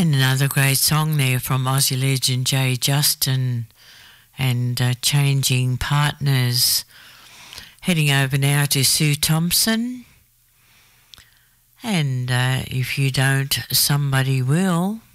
And another great song there from Aussie legend Jay Justin and Changing Partners. Heading over now to Sue Thompson. And if you don't, somebody will.